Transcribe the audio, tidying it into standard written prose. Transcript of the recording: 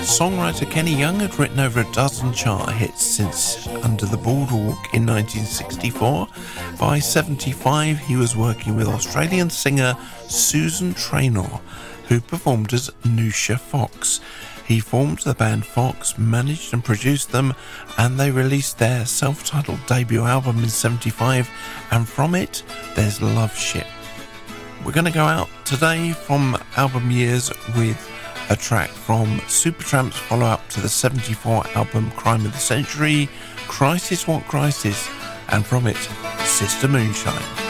Songwriter Kenny Young had written over a dozen chart hits since Under the Boardwalk in 1964. By 75, he was working with Australian singer Susan Traynor, who performed as Nusha Fox. He formed the band Fox, managed and produced them, and they released their self-titled debut album in 75, and from it, there's Love Ship. We're going to go out today from album years with a track from Supertramp's follow-up to the 74 album Crime of the Century, Crisis What Crisis, and from it, Sister Moonshine.